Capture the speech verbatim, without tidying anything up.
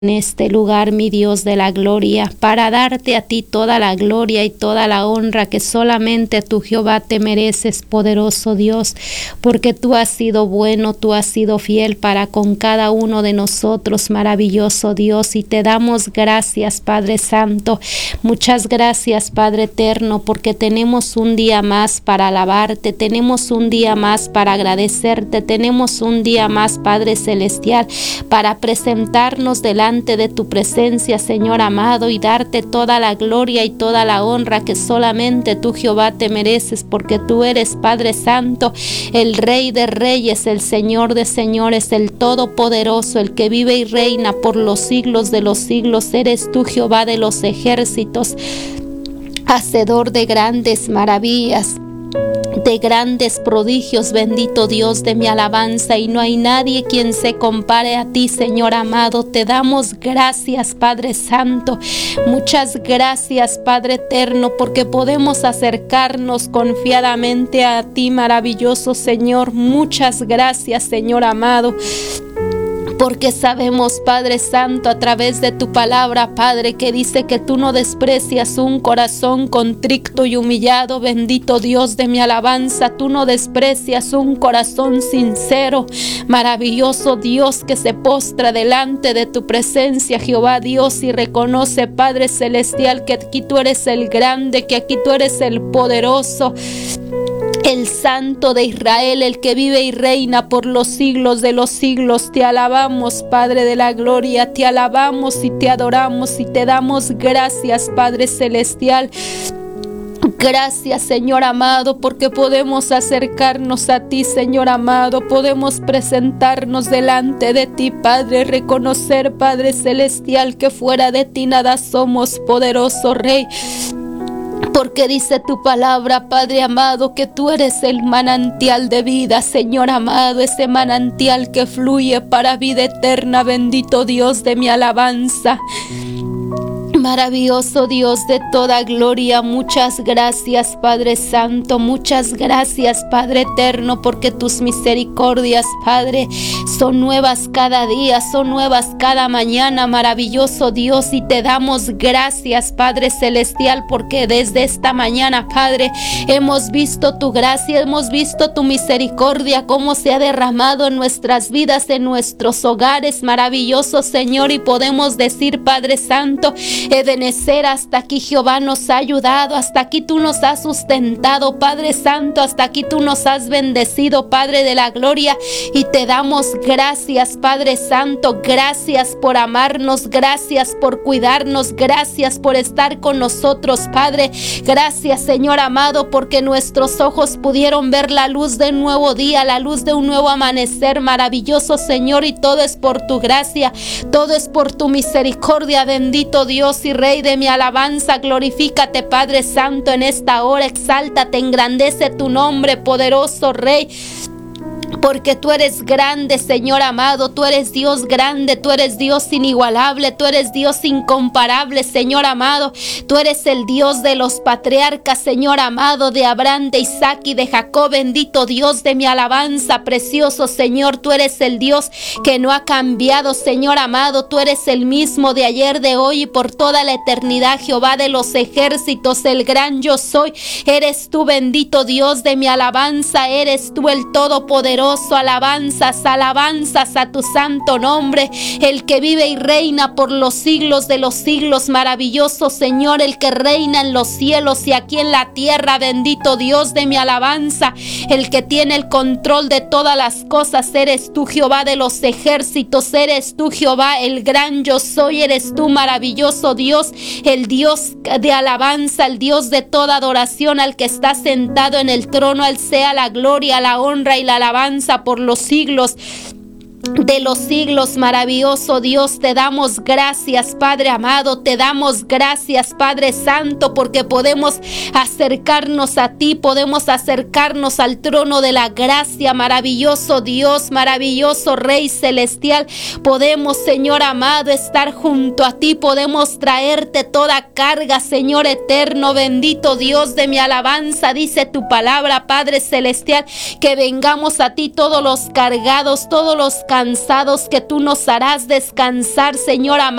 en este lugar, mi Dios de la gloria, para darte a ti toda la gloria y toda la honra que solamente tú, Jehová, te mereces, poderoso Dios, porque tú has sido bueno, tú has sido fiel para con cada uno de nosotros, maravilloso Dios, y te damos gracias, Padre Santo. Muchas gracias, Padre eterno, porque tenemos un día más para alabarte, tenemos un día más para agradecerte, tenemos un día más, Padre celestial, para presentarnos delante de tu presencia, Señor amado, y darte toda la gloria y toda la honra que solamente tú, Jehová, te mereces, porque tú eres, Padre Santo, el Rey de Reyes, el Señor de Señores, el Todopoderoso, el que vive y reina por los siglos de los siglos. Eres tú, Jehová de los ejércitos, hacedor de grandes maravillas, de grandes prodigios, bendito Dios de mi alabanza, y no hay nadie quien se compare a ti, Señor amado. Te damos gracias, Padre Santo, muchas gracias, Padre eterno, porque podemos acercarnos confiadamente a ti, maravilloso Señor. Muchas gracias, Señor amado, porque sabemos, Padre Santo, a través de tu palabra, Padre, que dice que tú no desprecias un corazón contrito y humillado, bendito Dios de mi alabanza. Tú no desprecias un corazón sincero, maravilloso Dios, que se postra delante de tu presencia, Jehová Dios, y reconoce, Padre celestial, que aquí tú eres el grande, que aquí tú eres el poderoso, el Santo de Israel, el que vive y reina por los siglos de los siglos. Te alabamos, Padre de la gloria, te alabamos y te adoramos y te damos gracias, Padre celestial. Gracias, Señor amado, porque podemos acercarnos a ti, Señor amado, podemos presentarnos delante de ti, Padre, reconocer, Padre celestial, que fuera de ti nada somos, poderoso Rey. Porque dice tu palabra, Padre amado, que tú eres el manantial de vida, Señor amado, ese manantial que fluye para vida eterna, bendito Dios de mi alabanza. Maravilloso Dios de toda gloria, muchas gracias, Padre Santo, muchas gracias, Padre eterno, porque tus misericordias, Padre, son nuevas cada día, son nuevas cada mañana, maravilloso Dios, y te damos gracias, Padre celestial, porque desde esta mañana, Padre, hemos visto tu gracia, hemos visto tu misericordia, cómo se ha derramado en nuestras vidas, en nuestros hogares, maravilloso Señor, y podemos decir, Padre Santo, Ebenezer, hasta aquí Jehová nos ha ayudado, hasta aquí tú nos has sustentado, Padre Santo, hasta aquí tú nos has bendecido, Padre de la gloria, y te damos gracias, Padre Santo, gracias por amarnos, gracias por cuidarnos, gracias por estar con nosotros, Padre, gracias, Señor amado, porque nuestros ojos pudieron ver la luz de un nuevo día, la luz de un nuevo amanecer, maravilloso Señor, y todo es por tu gracia, todo es por tu misericordia, bendito Dios y Rey de mi alabanza. Glorifícate, Padre Santo, en esta hora, exáltate, engrandece tu nombre, poderoso Rey, porque tú eres grande, Señor amado, tú eres Dios grande, tú eres Dios inigualable, tú eres Dios incomparable, Señor amado, tú eres el Dios de los patriarcas, Señor amado, de Abraham, de Isaac y de Jacob, bendito Dios de mi alabanza, precioso Señor, tú eres el Dios que no ha cambiado, Señor amado, tú eres el mismo de ayer, de hoy y por toda la eternidad, Jehová de los ejércitos, el gran yo soy, eres tú, bendito Dios de mi alabanza, eres tú el todopoderoso. Alabanzas, alabanzas a tu santo nombre, el que vive y reina por los siglos de los siglos, maravilloso Señor, el que reina en los cielos y aquí en la tierra, bendito Dios de mi alabanza, el que tiene el control de todas las cosas, eres tú, Jehová de los ejércitos, eres tú, Jehová, el gran yo soy, eres tú, maravilloso Dios, el Dios de alabanza, el Dios de toda adoración, al que está sentado en el trono, al sea la gloria, la honra y la alabanza por los siglos de los siglos, maravilloso Dios. Te damos gracias, Padre amado, te damos gracias, Padre Santo, porque podemos acercarnos a ti, podemos acercarnos al trono de la gracia, maravilloso Dios, maravilloso Rey celestial. Podemos, Señor amado, estar junto a ti, podemos traerte toda carga, Señor eterno, bendito Dios de mi alabanza. Dice tu palabra, Padre celestial, que vengamos a ti todos los cargados, todos los cansados, cansados, que tú nos harás descansar, Señor amado.